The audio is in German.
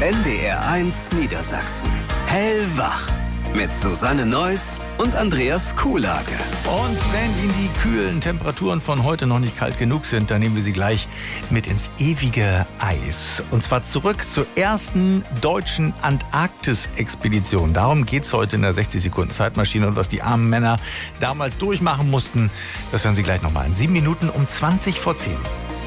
NDR1 Niedersachsen. Hellwach. Mit Susanne Neuss und Andreas Kuhlage. Und wenn Ihnen die kühlen Temperaturen von heute noch nicht kalt genug sind, dann nehmen wir Sie gleich mit ins ewige Eis. Und zwar zurück zur ersten deutschen Antarktis-Expedition. Darum geht es heute in der 60-Sekunden-Zeitmaschine. Und was die armen Männer damals durchmachen mussten, das hören Sie gleich nochmal in 7 Minuten um 20 vor 10.